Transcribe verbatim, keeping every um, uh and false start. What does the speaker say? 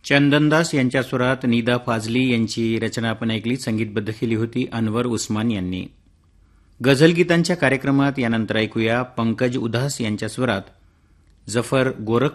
चंदनदास यांच्या स्वरात निदा फाजली यांची रचना आपण ऐकली, संगीतबद्ध केली होती अनवर उस्मान यांनी. गझलगीतांच्या कार्यक्रमात यानंतर ऐकूया पंकज उधास यांच्या स्वरात जफर गोरख